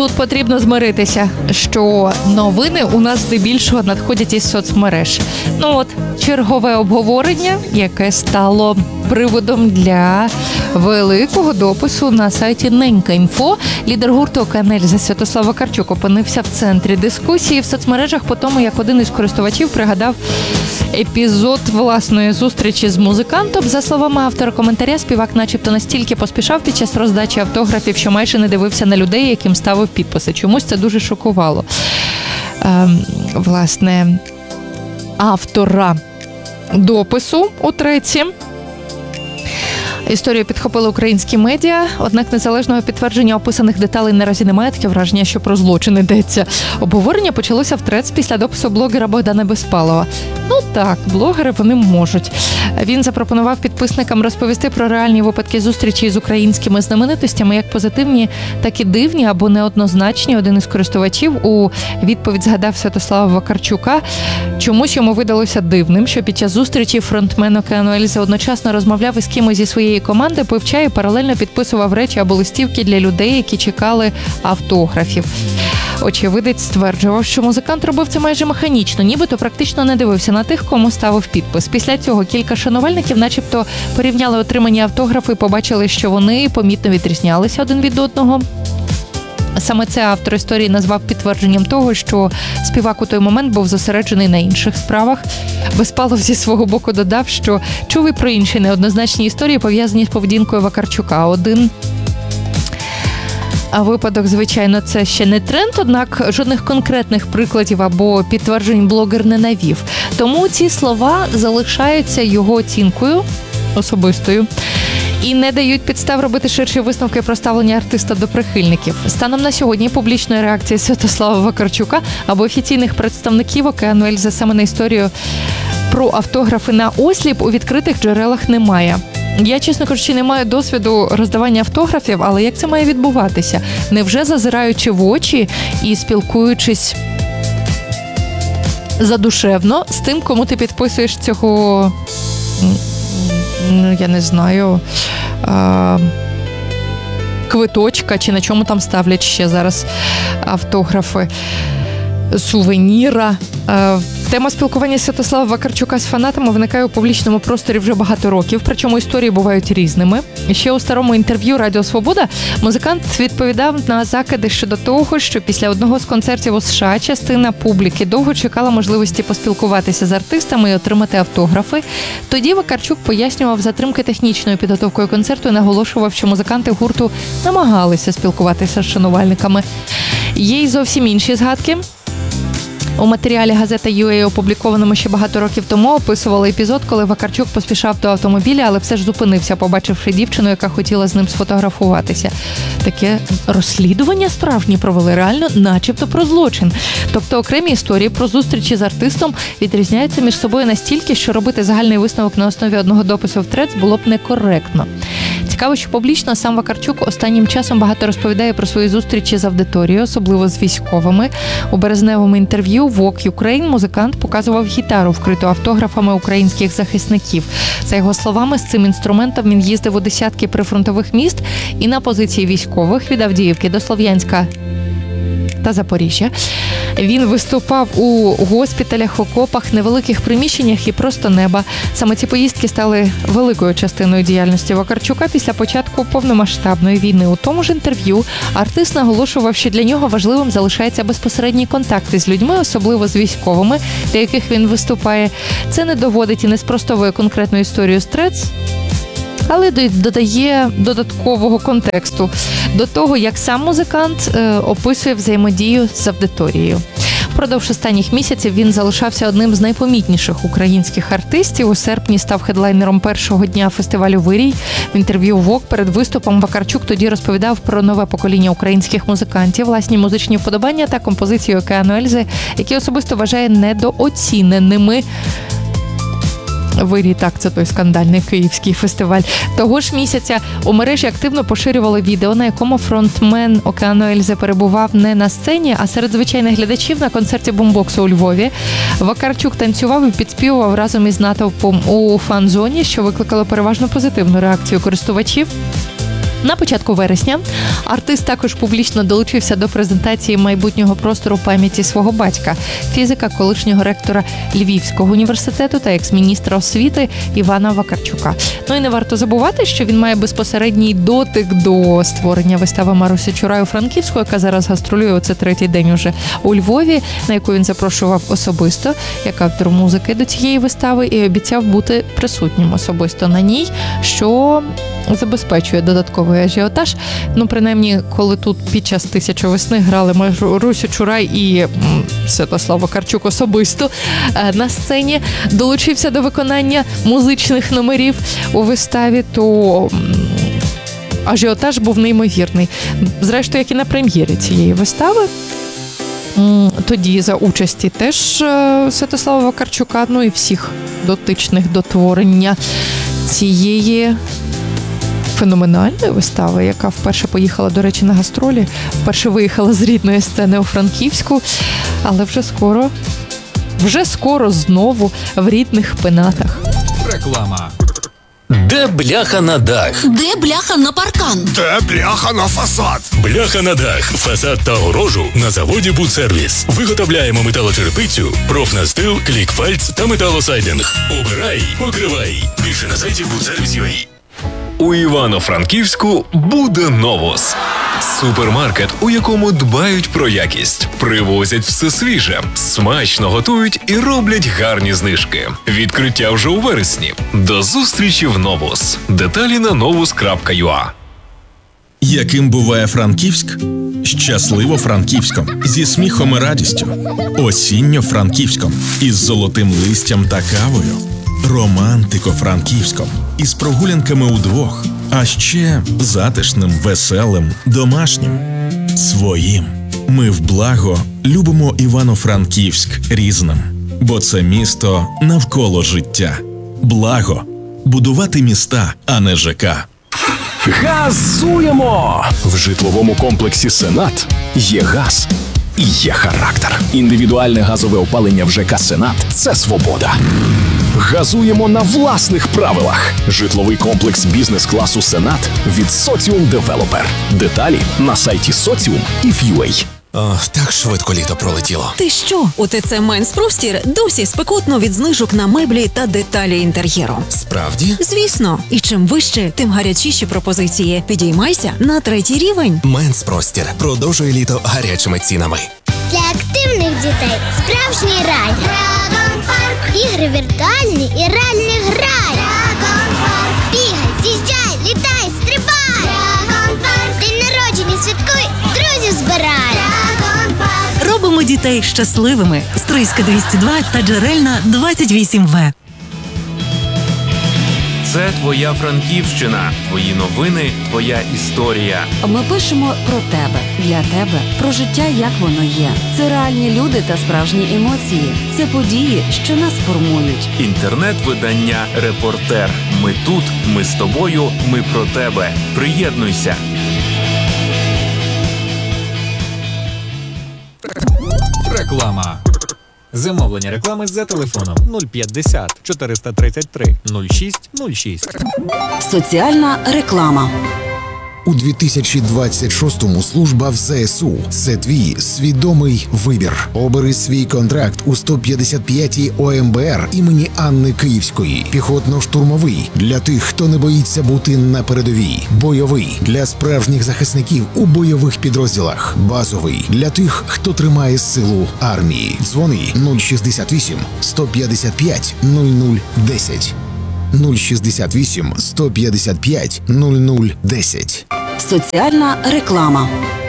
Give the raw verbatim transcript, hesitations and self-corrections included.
Тут потрібно змиритися, що новини у нас здебільшого надходять із соцмереж. Ну от, чергове обговорення, яке стало приводом для великого допису на сайті Ненька.Інфо. Лідер гурту ОКН Святослав Вакарчук опинився в центрі дискусії в соцмережах по тому, як один із користувачів пригадав епізод власної зустрічі з музикантом. За словами автора коментаря, співак начебто настільки поспішав під час роздачі автографів, що майже не дивився на людей, яким ставив підписи. Чомусь це дуже шокувало. Ем, власне, автора допису у треці. Історію підхопили українські медіа, однак незалежного підтвердження описаних деталей наразі немає. Таке враження, що про злочин йдеться. Обговорення почалося в трец після допису блогера Богдана Безпалова. Ну так, блогери вони можуть. Він запропонував підписникам розповісти про реальні випадки зустрічі з українськими знаменитостями, як позитивні, так і дивні або неоднозначні. Один із користувачів у відповідь згадав Святослава Вакарчука. Чомусь йому видалося дивним, що під час зустрічі фронтмен Океану Ельзи одночасно розмовляв із кимось зі своєї команди, пив чай і паралельно підписував речі або листівки для людей, які чекали автографів. Очевидець стверджував, що музикант робив це майже механічно, нібито практично не дивився на тих, кому ставив підпис. Після цього кілька шанувальників начебто порівняли отримані автографи і побачили, що вони помітно відрізнялися один від одного. Саме це автор історії назвав підтвердженням того, що співак у той момент був зосереджений на інших справах. Безпалов зі свого боку додав, що чув і про інші неоднозначні історії, пов'язані з поведінкою Вакарчука. Один А випадок, звичайно, це ще не тренд, однак жодних конкретних прикладів або підтверджень блогер не навів. Тому ці слова залишаються його оцінкою особистою і не дають підстав робити ширші висновки про ставлення артиста до прихильників. Станом на сьогодні публічної реакції Святослава Вакарчука або офіційних представників Океану Ельзи саме на історію про автографи на осліп у відкритих джерелах немає. Я, чесно кажучи, не маю досвіду роздавання автографів, але як це має відбуватися? Невже зазираючи в очі і спілкуючись задушевно з тим, кому ти підписуєш цього, ну, я не знаю, а, квиточка, чи на чому там ставлять ще зараз автографи, сувеніра. Тема спілкування Святослава Вакарчука з фанатами виникає у публічному просторі вже багато років, причому історії бувають різними. Ще у старому інтерв'ю Радіо Свобода музикант відповідав на закиди щодо того, що після одного з концертів у США частина публіки довго чекала можливості поспілкуватися з артистами і отримати автографи. Тоді Вакарчук пояснював затримки технічною підготовкою концерту і наголошував, що музиканти гурту намагалися спілкуватися з шанувальниками. Є й зовсім інші згадки. У матеріалі газета ю ей, опублікованому ще багато років тому, описували епізод, коли Вакарчук поспішав до автомобіля, але все ж зупинився, побачивши дівчину, яка хотіла з ним сфотографуватися. Таке розслідування справжні провели, реально, начебто про злочин. Тобто окремі історії про зустрічі з артистом відрізняються між собою настільки, що робити загальний висновок на основі одного допису в трец було б некоректно. Цікаво, що публічно сам Вакарчук останнім часом багато розповідає про свої зустрічі з аудиторією, особливо з військовими. У березневому інтерв'ю Vogue Ukraine музикант показував гітару, вкриту автографами українських захисників. За його словами, з цим інструментом він їздив у десятки прифронтових міст і на позиції військових від Авдіївки до Слов'янська та Запоріжжя. Він виступав у госпіталях, окопах, невеликих приміщеннях і просто неба. Саме ці поїздки стали великою частиною діяльності Вакарчука після початку повномасштабної війни. У тому ж інтерв'ю артист наголошував, що для нього важливим залишається безпосередні контакти з людьми, особливо з військовими, для яких він виступає. Це не доводить і не спростовує конкретну історію з трец, але додає додаткового контексту до того, як сам музикант е, описує взаємодію з аудиторією. Впродовж останніх місяців він залишався одним з найпомітніших українських артистів. У серпні став хедлайнером першого дня фестивалю «Вирій». В інтерв'ю Vogue перед виступом Вакарчук тоді розповідав про нове покоління українських музикантів, власні музичні вподобання та композиції Океану Ельзи, які особисто вважає недооціненими. «Вирій», так, це той скандальний київський фестиваль. Того ж місяця у мережі активно поширювали відео, на якому фронтмен Океану Ельзи перебував не на сцені, а серед звичайних глядачів на концерті бумбоксу у Львові. Вакарчук танцював і підспівував разом із натовпом у фан-зоні, що викликало переважно позитивну реакцію користувачів. На початку вересня артист також публічно долучився до презентації майбутнього простору пам'яті свого батька, фізика, колишнього ректора Львівського університету та екс-міністра освіти Івана Вакарчука. Ну і не варто забувати, що він має безпосередній дотик до створення вистави Марусі Чурай у Франківську, яка зараз гастролює, оце третій день уже у Львові, на яку він запрошував особисто, як автор музики до цієї вистави, і обіцяв бути присутнім особисто на ній, що забезпечує додатковий ажіотаж. Ну, принаймні, коли тут під час «Тисячі весни» грали Марусю Чурай і Святослав Вакарчук особисто на сцені долучився до виконання музичних номерів у виставі, то ажіотаж був неймовірний. Зрештою, як і на прем'єрі цієї вистави. Тоді за участі теж Святослава Вакарчука, ну і всіх дотичних до творення цієї феноменальної вистави, яка вперше поїхала, до речі, на гастролі, вперше виїхала з рідної сцени у Франківську, але вже скоро, вже скоро знову в рідних Пенатах. Реклама. Де бляха на дах? Де бляха на паркан? Де бляха на фасад? Бляха на дах, фасад та огорожу на заводі «Будсервіс». Виготовляємо металочерепицю, профнастил, клікфальц та металосайдинг. Обирай, покривай. Більше на сайті будсервіс крапка ю а. У Івано-Франківську буде «Новус». Супермаркет, у якому дбають про якість, привозять все свіже, смачно готують і роблять гарні знижки. Відкриття вже у вересні. До зустрічі в «Новус». Деталі на новус крапка ю а. Яким буває Франківськ? Щасливо Франківськом, зі сміхом і радістю. Осінньо Франківськом, із золотим листям та кавою. Романтико Франківськом, із прогулянками удвох. А ще затишним, веселим, домашнім. Своїм. Ми в благо любимо Івано-Франківськ різним. Бо це місто навколо життя. Благо. Будувати міста, а не ЖК. Газуємо! В житловому комплексі «Сенат» є газ і є характер. Індивідуальне газове опалення в ЖК «Сенат» – це свобода. Газуємо на власних правилах. Житловий комплекс бізнес-класу «Сенат» від «Соціум Девелопер». Деталі на сайті соціум і ф'ю ей. О, так швидко літо пролетіло. Ти що? У ТЦ «Менспростір» досі спекотно від знижок на меблі та деталі інтер'єру. Справді? Звісно. І чим вище, тим гарячіші пропозиції. Підіймайся на третій рівень. Менспростір продовжує літо гарячими цінами. Для активних дітей справжній рай. Драгон Парк. Ігри віртуальні і реальний грай. Драгон Парк. Бігай, з'їжджай, літай, стрибай. Драгон Парк. День народження святкуй, друзів збирай. Драгон Парк. Робимо дітей щасливими. Стрийська двісті два та Джерельна двадцять вісім В. Це твоя Франківщина, твої новини, твоя історія. Ми пишемо про тебе, для тебе, про життя, як воно є. Це реальні люди та справжні емоції. Це події, що нас формують. Інтернет-видання «Репортер». Ми тут, ми з тобою, ми про тебе. Приєднуйся. Реклама. Замовлення реклами за телефоном нуль п'ятдесят чотириста тридцять три нуль шість нуль шість. Соціальна реклама. У дві тисячі двадцять шостому служба в ЗСУ – це твій свідомий вибір. Обери свій контракт у сто п'ятдесят п'ятій О М Б Р імені Анни Київської. Піхотно-штурмовий – для тих, хто не боїться бути на передовій. Бойовий – для справжніх захисників у бойових підрозділах. Базовий – для тих, хто тримає силу армії. Дзвони нуль шістдесят вісім сто п'ятдесят п'ять нуль нуль десять. нуль шістдесят вісім сто п'ятдесят п'ять нуль нуль десять. Соціальна реклама.